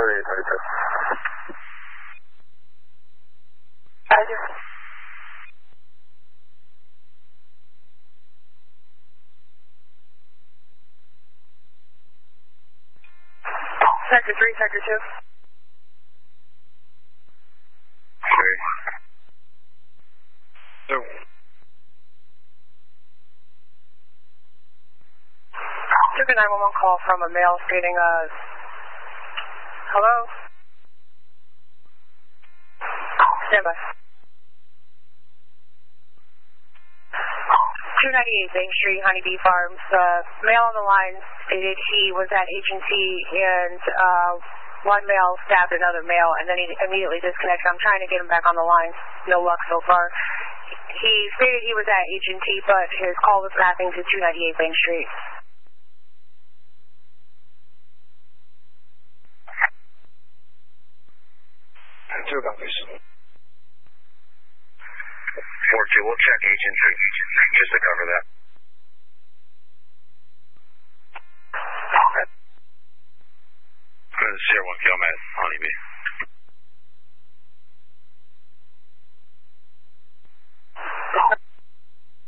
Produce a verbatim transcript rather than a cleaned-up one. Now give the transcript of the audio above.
thirty-eight thirty-two. I just... Sector three, Sector two. Three. Two. Took a nine one one call from a male stating, uh, hello? Stand by. two ninety-eight Bank Street, Honeybee Farms. Uh, male on the line stated he was at agency and uh, one male stabbed another male and then he immediately disconnected. I'm trying to get him back on the line. No luck so far. He stated he was at agency, but his call was mapping to two ninety-eight Bank Street. Two copies. four two, we'll check agency just to cover that. Okay. zero one, Gilman, Honeybee.